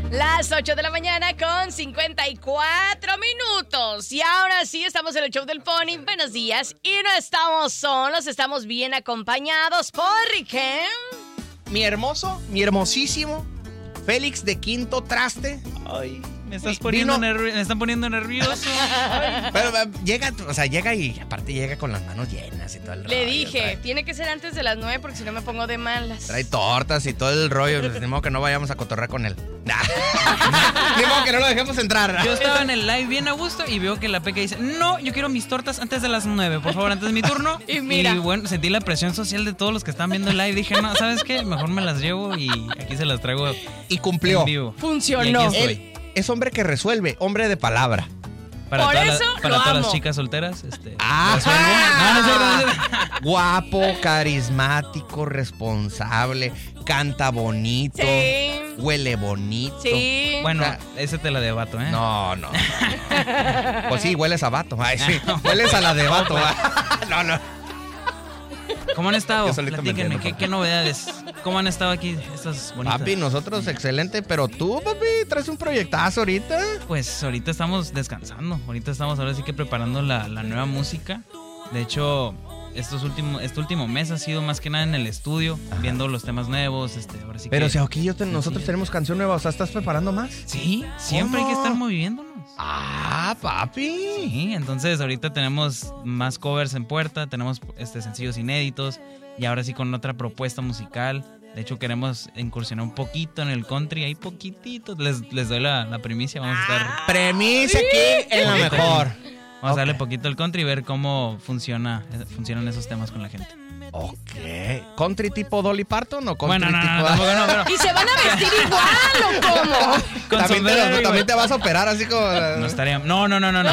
Las 8 de la mañana con 54 minutos. Y ahora sí, estamos en el show del Pony. Buenos días. Y no estamos solos, estamos bien acompañados por Riquem. Mi hermoso, mi hermosísimo Félix de Quinto Traste. Ay, me están poniendo nervioso. Pero llega y aparte llega con las manos llenas y todo el rollo. Le dije, tiene que ser antes de las 9 porque si no me pongo de malas. Trae tortas y todo el rollo. Pues, ni modo que no vayamos a cotorrear con él. Ni modo que no lo dejemos entrar. Yo estaba en el live bien a gusto y veo que la Peca dice, no, yo quiero mis tortas antes de las 9, por favor, antes de mi turno. Y mira. Y bueno, sentí la presión social de todos los que están viendo el live. Dije, no, ¿sabes qué? Mejor me las llevo y aquí se las traigo y cumplió. En vivo. Funcionó. Y aquí estoy. Él es hombre que resuelve, hombre de palabra. Para Por todas, eso para lo todas amo. las chicas solteras, resuelvo. Ah, No es cierto. guapo, carismático, responsable, canta bonito, Sí. huele bonito. Sí. Bueno, O sea, ese te la debato, ¿eh? No. Pues sí, hueles a vato. Ay, sí. Hueles a la de vato. No. ¿Cómo han estado? Yo solito me Platíquenme, entiendo, ¿qué novedades? ¿Cómo han estado aquí estas bonitas? Papi, nosotros excelente, pero tú, papi, traes un proyectazo ahorita. Pues ahorita estamos descansando. Ahorita estamos ahora sí que preparando la nueva música. De hecho, este último mes ha sido más que nada en el estudio, viendo los temas nuevos. Ahora sí Pero que, si aquí nosotros tenemos canción nueva, o sea, ¿estás preparando más? Sí, siempre hay que estar moviéndonos. Ah, papi. Sí, entonces ahorita tenemos más covers en puerta, tenemos sencillos inéditos y ahora sí con otra propuesta musical. De hecho queremos incursionar un poquito en el country, ahí poquitito. Les doy la primicia, vamos a estar... Premisa aquí en la mejor. Vamos a darle poquito al country y ver cómo funcionan esos temas con la gente. Ok. ¿Country tipo Dolly Parton o country Bueno, tipo... tampoco no, pero... ¿Y se van a vestir igual o cómo? Con ¿También sombrero, te vas a operar así como... No estaría... No.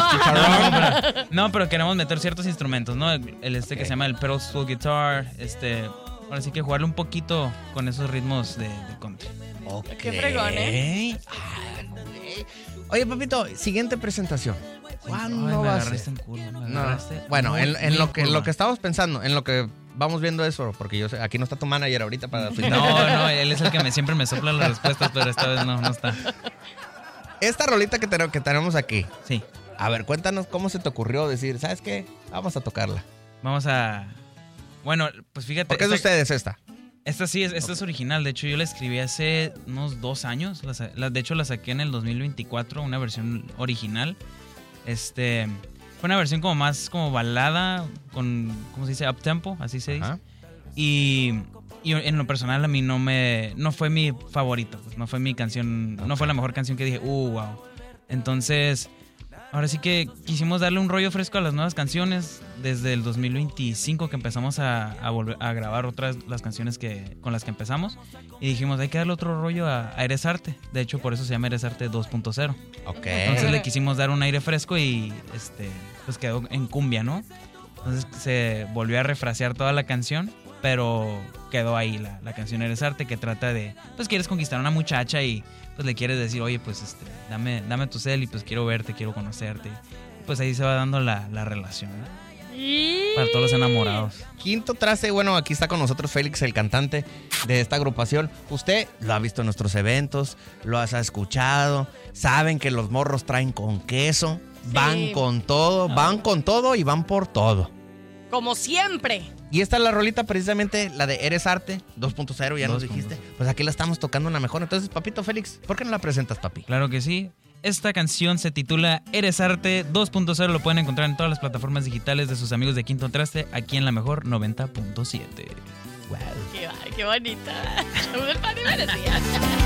Pero queremos meter ciertos instrumentos, ¿no? El que se llama el pedal steel guitar, ahora sí que jugarle un poquito con esos ritmos de country. Ok. Qué fregón, ¿eh? Oye, papito, siguiente presentación. ¿Cuándo Ay, me va a agarraste ser? en curva, me No. agarraste Bueno, muy, en muy lo que curva. estamos pensando, en lo que vamos viendo eso, porque yo sé, aquí no está tu manager ahorita para... No, él es el que siempre me sopla las respuestas, pero esta vez no está. Esta rolita que tenemos aquí. Sí, A ver, cuéntanos cómo se te ocurrió decir, ¿sabes qué? Vamos a tocarla. vamos a... Bueno, pues fíjate... ¿Por qué es de ustedes esta? Esta sí, esta es original. De hecho, yo la escribí hace unos 2 años. De hecho, la saqué en el 2024, una versión original. Fue una versión como más como balada, con, ¿cómo se dice? Uptempo, así se dice. Ajá. Y en lo personal a mí no fue mi favorito. Pues, no fue mi canción, no fue la mejor canción que dije, wow. Entonces, ahora sí que quisimos darle un rollo fresco a las nuevas canciones. Desde el 2025 que empezamos a volver a grabar las canciones con las que empezamos. Y dijimos, hay que darle otro rollo a Eres Arte. De hecho, por eso se llama Eres Arte 2.0. Ok. Entonces le quisimos dar un aire fresco y pues quedó en cumbia, ¿no? Entonces se volvió a refrasear toda la canción, pero quedó ahí la canción Eres Arte, que trata de, pues quieres conquistar a una muchacha y pues le quieres decir, oye, pues dame tu cel y pues quiero verte, quiero conocerte. Pues ahí se va dando la relación, ¿no? Para todos los enamorados. Quinto Traste, bueno, aquí está con nosotros Félix, el cantante de esta agrupación. Usted lo ha visto en nuestros eventos, lo has escuchado, saben que los morros traen con queso, van con todo y van por todo. Como siempre. Y esta es la rolita precisamente, la de Eres Arte 2.0, ya nos 2.0. dijiste. Pues aquí la estamos tocando una mejor. Entonces, papito Félix, ¿por qué no la presentas, papi? Claro que sí. Esta canción se titula Eres Arte 2.0. Lo pueden encontrar en todas las plataformas digitales de sus amigos de Quinto Traste, aquí en la mejor 90.7. Qué bonita. Show del Pony, buenos días.